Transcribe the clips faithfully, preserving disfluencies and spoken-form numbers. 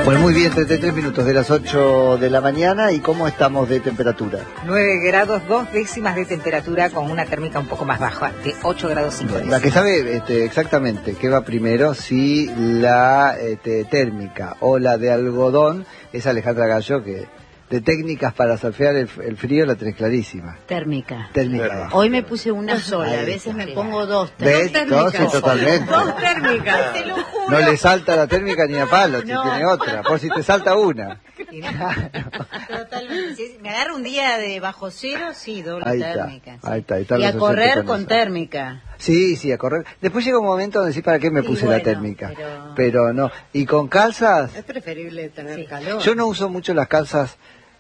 Bueno, muy bien, treinta y tres minutos de las ocho de la mañana. ¿Y cómo estamos de temperatura? nueve grados, dos décimas de temperatura, con una térmica un poco más baja, de ocho grados cinco décimas. La que sabe este, exactamente qué va primero, si la este, térmica o la de algodón, es Alejandra Gallo, que de técnicas para surfear el, el frío la tenés clarísima. Térmica. Térmica. Hoy me puse una sola, Ahí a veces está. me pongo dos. ¿Ves? Dos Dos, sí, térmicas. totalmente. Dos térmicas, te lo juro. No le salta la térmica ni a palo, si No. tiene otra, por si te salta una. Totalmente. Si me agarra un día de bajo cero, sí, doble Ahí está, térmica. Sí. ahí está, ahí están y a los correr oyentes con con eso. térmica. Sí, sí, a correr. Después llega un momento donde decís, ¿para qué me Sí, puse bueno, la térmica? pero- Pero no. ¿Y con calzas? Es preferible tener Sí. calor. Yo no uso mucho las calzas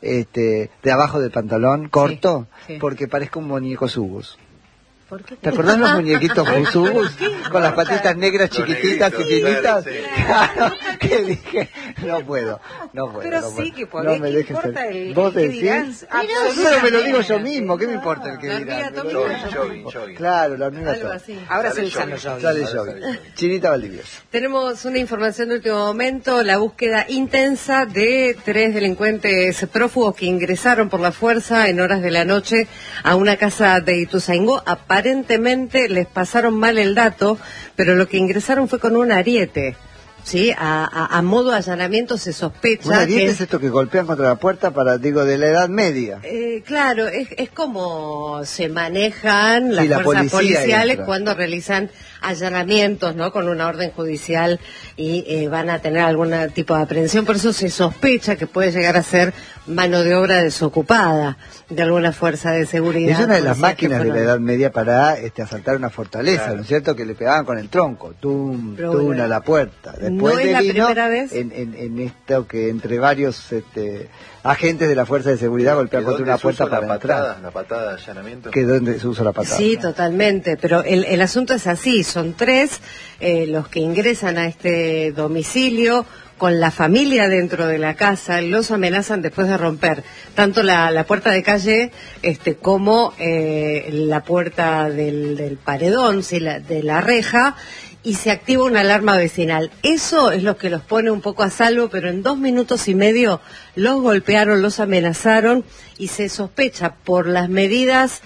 este, de abajo del pantalón, corto, sí. porque parezco un muñeco Subus. ¿Por qué? ¿Te acordás los muñequitos Subus? Con las patitas negras Los chiquititas y negritos, finitas. claro, sí. Claro, que dije, no puedo, no puedo. Pero no sí puedo. que podés, No me ¿qué dejes importa ser. el- ¿Vos el qué decís? dirán? Pero me lo digo yo mismo, ¿qué me importa el que La dirán? hormiga Me lo atómica. digo yo Jogging, mismo. jogging. Claro, la hormiga Algo atómica. así. Ahora se Sale usan los jogging. jogging. Sale jogging. Chinita Valdivieso. Tenemos una información de último momento, la búsqueda intensa de tres delincuentes prófugos que ingresaron por la fuerza en horas de la noche a una casa de Ituzaingó. Aparentemente les pasaron mal el dato, pero lo que ingresaron fue con un ariete. Sí, a, a, a modo de allanamiento se sospecha Un ariete que es esto que golpean contra la puerta para, digo, de la Edad Media. Eh, claro, es, es como se manejan las Sí, la fuerzas policía policiales entra. cuando realizan allanamientos, ¿no? Con una orden judicial y eh, van a tener algún tipo de aprehensión. Por eso se sospecha que puede llegar a ser mano de obra desocupada de alguna fuerza de seguridad. Es una de las policías que máquinas de la fueron- Edad Media para este, asaltar una fortaleza, Claro. ¿no es cierto? Que le pegaban con el tronco, tum, Pero tum, bueno, a la puerta. no Después es la vino primera vez. En, en, en esto que entre varios este, agentes de la fuerza de seguridad golpean ¿Que contra dónde una se puerta usa para la entrar. patada, la patada de allanamiento? Que donde se usa la patada. Sí, totalmente, pero el, el asunto es así, son tres eh, los que ingresan a este domicilio con la familia dentro de la casa, los amenazan después de romper tanto la, la puerta de calle este, como eh, la puerta del, del paredón, sí, la, de la reja, y se activa una alarma vecinal. Eso es lo que los pone un poco a salvo, pero en dos minutos y medio los golpearon, los amenazaron y se sospecha por las medidas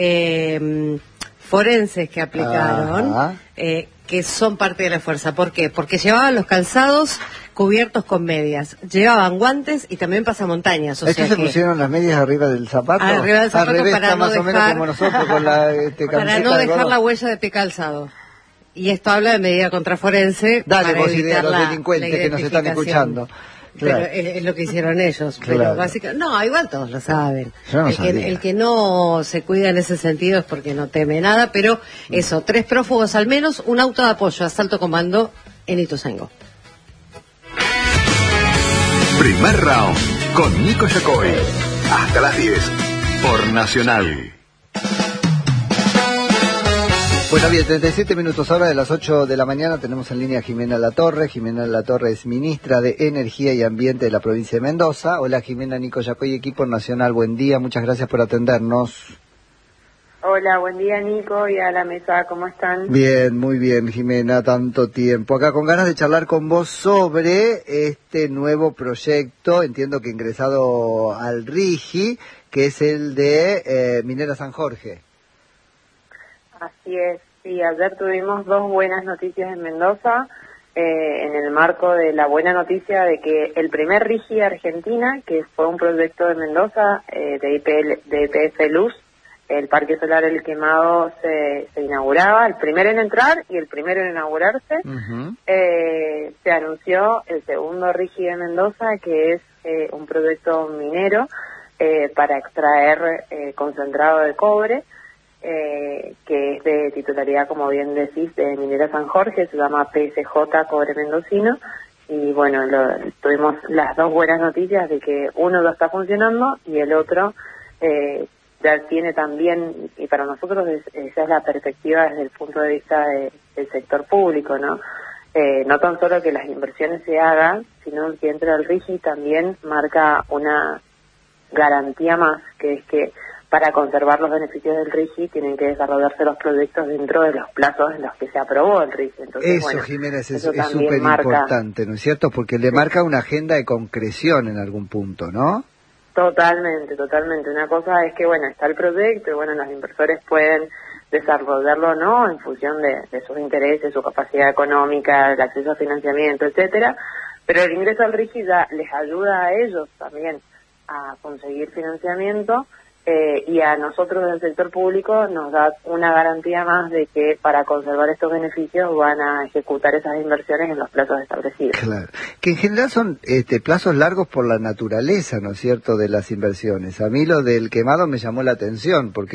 eh, forenses que aplicaron, Ajá. eh, que son parte de la fuerza. ¿Por qué? Porque llevaban los calzados cubiertos con medias, llevaban guantes y también pasamontañas. O ¿Estos sea se que pusieron las medias arriba del zapato? Arriba del zapato Al revés, para está no más o menos dejar- como nosotros con la este, para camiseta no de dejar algodón. la huella de pie calzado. Y esto habla de medida contraforense Dale para vos idea evitar a los la, delincuentes la que nos están identificación. escuchando. Pero Claro. es, es lo que hicieron ellos. Claro. Pero básicamente, no, igual todos lo saben. Yo no el, sabía. que, el que no se cuida en ese sentido es porque no teme nada, pero eso, tres prófugos al menos, un auto de apoyo, asalto comando en Ituzaingó. Primer round con Nico Yacoy. Hasta las diez por Nacional. Bueno, bien, treinta y siete minutos ahora de las ocho de la mañana tenemos en línea a Jimena Latorre. Jimena Latorre es ministra de Energía y Ambiente de la provincia de Mendoza. Hola Jimena, Nico Yacoy, equipo nacional, buen día, muchas gracias por atendernos. Hola, buen día Nico y a la mesa, ¿cómo están? Bien, muy bien Jimena, tanto tiempo. Acá con ganas de charlar con vos sobre este nuevo proyecto, entiendo que ingresado al RIGI, que es el de eh, Minera San Jorge. Así es, sí, ayer tuvimos dos buenas noticias en Mendoza, eh, en el marco de la buena noticia de que el primer RIGI de Argentina, que fue un proyecto de Mendoza, eh, de, I P L, de Y P F Luz, el Parque Solar El Quemado se, se inauguraba, el primero en entrar y el primero en inaugurarse. Uh-huh. eh, se anunció el segundo RIGI de Mendoza, que es eh, un proyecto minero eh, para extraer eh, concentrado de cobre, eh, que es de titularidad, como bien decís, de Minera San Jorge, se llama P S J Cobre Mendocino. Y bueno, lo, tuvimos las dos buenas noticias de que uno ya está funcionando y el otro eh, ya tiene también, y para nosotros es, esa es la perspectiva desde el punto de vista de, del sector público, ¿no? Eh, no tan solo que las inversiones se hagan, sino que entre el RIGI también marca una garantía más, que es que para conservar los beneficios del RIGI tienen que desarrollarse los proyectos dentro de los plazos en los que se aprobó el RIGI. Entonces, eso, bueno, Jiménez, es eso también súper marca- importante, ¿no es cierto? Porque le Sí. marca una agenda de concreción en algún punto, ¿no? Totalmente, totalmente. Una cosa es que, bueno, está el proyecto y, bueno, los inversores pueden desarrollarlo o no en función de, de sus intereses, su capacidad económica, el acceso a financiamiento, etcétera. Pero el ingreso al RIGI ya les ayuda a ellos también a conseguir financiamiento eh, y a nosotros del sector público nos da una garantía más de que para conservar estos beneficios van a ejecutar esas inversiones en los plazos establecidos. Claro. Que en general son este, plazos largos por la naturaleza, ¿no es cierto?, de las inversiones. A mí lo del quemado me llamó la atención, porque